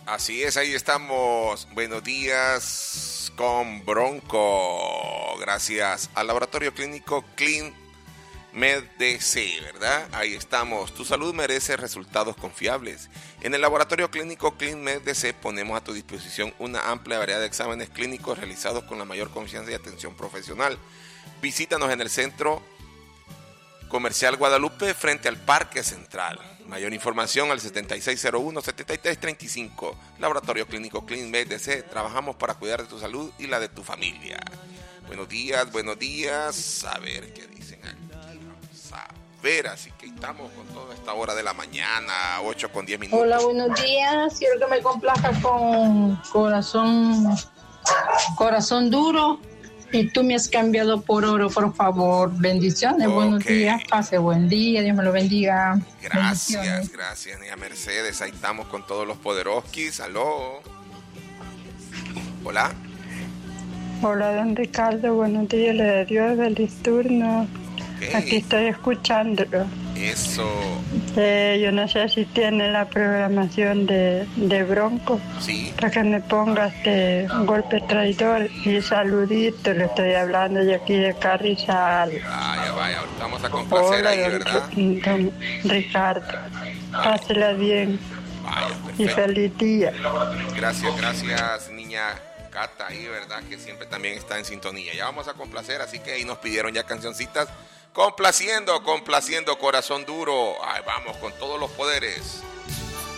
Así es, ahí estamos. Buenos días con Bronco. Gracias al Laboratorio Clínico Clean Med DC, ¿verdad? Ahí estamos. Tu salud merece resultados confiables. En el Laboratorio Clínico Clean Med DC ponemos a tu disposición una amplia variedad de exámenes clínicos realizados con la mayor confianza y atención profesional. Visítanos en el Centro Comercial Guadalupe frente al Parque Central. Mayor información al 7601-7335. Laboratorio Clínico Clean Med DC. Trabajamos para cuidar de tu salud y la de tu familia. Buenos días, buenos días. A ver qué dicen aquí. Vamos a ver, así que estamos con toda esta hora de la mañana, 8:10. Hola, buenos días. Quiero que me complazca con corazón duro. Y tú me has cambiado por oro, por favor. Bendiciones, okay. Buenos días, pase buen día, Dios me lo bendiga. Gracias, niña Mercedes. Ahí estamos con todos los poderoskis. Aló. Hola. Hola, don Ricardo, buenos días, le doy Dios, feliz turno. Okay. Aquí estoy escuchándolo. Eso. Yo no sé si tiene la programación de Bronco. Sí. Para que me pongas un golpe traidor y saludito. Le estoy hablando de aquí de Carrizal. Vaya, vamos a complacer. Hola, ahí, ¿verdad? Don Ricardo, pásela bien. Vaya, perfecto. Y feliz día. Gracias, niña Cata, ahí, ¿verdad? Que siempre también está en sintonía. Ya vamos a complacer, así que ahí nos pidieron ya cancioncitas. Complaciendo, corazón duro. Ay, vamos con todos los poderes.